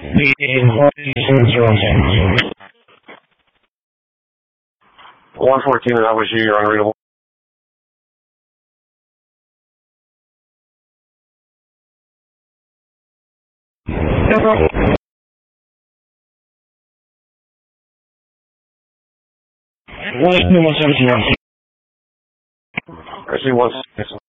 $114, that was you. You're unreadable. I see 1.